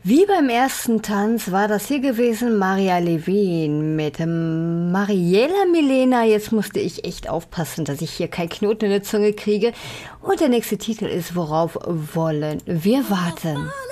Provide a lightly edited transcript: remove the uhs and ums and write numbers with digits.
Wie beim ersten Tanz war das hier gewesen Maria Levin mit Mariela Milena. Jetzt musste ich echt aufpassen, dass ich hier keinen Knoten in der Zunge kriege. Und der nächste Titel ist Worauf wollen wir warten?